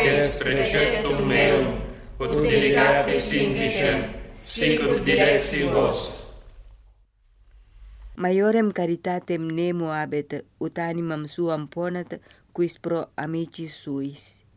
vobis preceptum meum, ut delicatis indicem, sic ut direxi vos. Maiorem caritatem nemo habet, ut animam suam ponat, quis pro amicis suis.